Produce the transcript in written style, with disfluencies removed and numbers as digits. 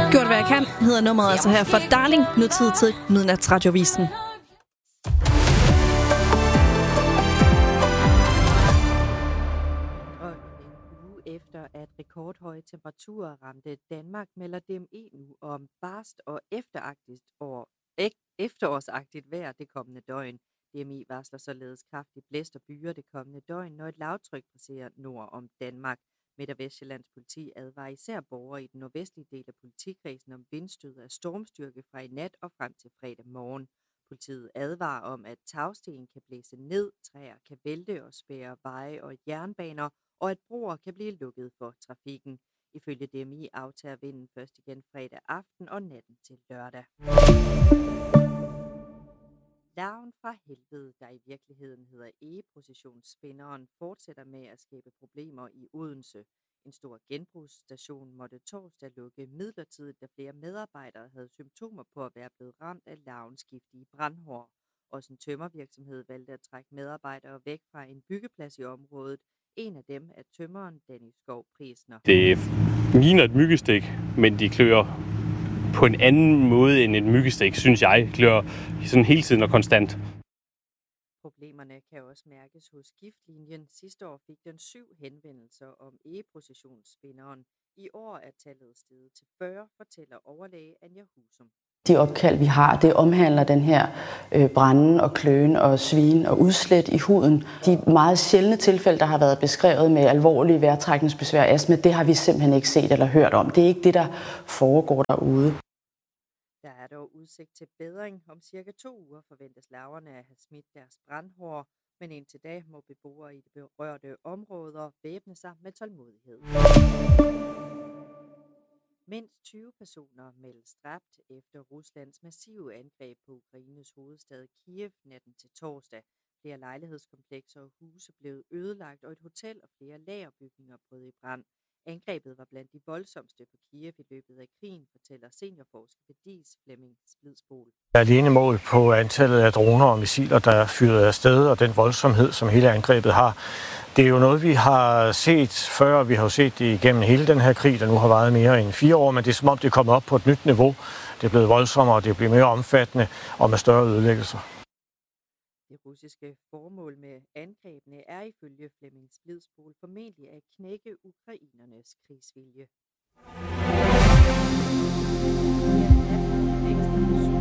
Gjort hvad jeg kan, hedder nummeret altså her for Darling. Nu tid til Midnatsradiovisen. Og en uge efter, at rekordhøje temperaturer ramte Danmark, melder DME nu om barst og efterårsagtigt vejr det kommende døgn. DMI varsler således kraftigt blæst og byer det kommende døgn, når et lavtryk passerer nord om Danmark. Midt- og Vestjyllands politi advarer især borgere i den nordvestlige del af politikredsen om vindstød af stormstyrke fra i nat og frem til fredag morgen. Politiet advarer om, at tagsten kan blæse ned, træer kan vælte og spærre veje og jernbaner, og at broer kan blive lukket for trafikken. Ifølge DMI aftager vinden først igen fredag aften og natten til lørdag. Larven fra helvede, der i virkeligheden hedder egeprocessionsspinderen, fortsætter med at skabe problemer i Odense. En stor genbrugsstation måtte torsdag lukke midlertidigt, da flere medarbejdere havde symptomer på at være blevet ramt af larvens giftige brandhår. Også en tømmervirksomhed valgte at trække medarbejdere væk fra en byggeplads i området. En af dem er tømmeren Danny Skov Priesner. Det ligner et myggestik, men de klør på en anden måde end et myggestik, synes jeg. Klør sådan hele tiden og konstant. Problemerne kan også mærkes hos Giftlinjen. Sidste år fik den 7 henvendelser om egeprocessionsspinderen. I år er tallet steget til 40, fortæller overlæge Anja Husum. De opkald, vi har, det omhandler den her branden og kløen og svin og udslæt i huden. De meget sjældne tilfælde, der har været beskrevet med alvorlige vejrtrækningsbesvær og astma, det har vi simpelthen ikke set eller hørt om. Det er ikke det, der foregår derude. Der er dog udsigt til bedring. Om cirka 2 uger forventes larverne at have smidt deres brandhår, men indtil da må beboere i de berørte områder væbne sig med tålmodighed. Mindst 20 personer meldes dræbt efter Ruslands massive angreb på Ukraines hovedstad Kiev natten til torsdag. Flere lejlighedskomplekser og huse blev ødelagt, og et hotel og flere lagerbygninger brød i brand. Angrebet var blandt de voldsomste på Kiev i løbet af krigen, fortæller seniorforsker ved DIS Flemming Splidsbol. Alene mål på antallet af droner og missiler, der er fyret afsted, og den voldsomhed, som hele angrebet har. Det er jo noget, vi har set før. Vi har jo set det igennem hele den her krig, der nu har varet mere end 4 år, men det er som om, det er kommet op på et nyt niveau. Det er blevet voldsommere, det er blevet mere omfattende og med større ødelæggelser. Det russiske formål med angrebene er ifølge Flemming Splidsbol formentlig at knække ukrainernes krigsvilje.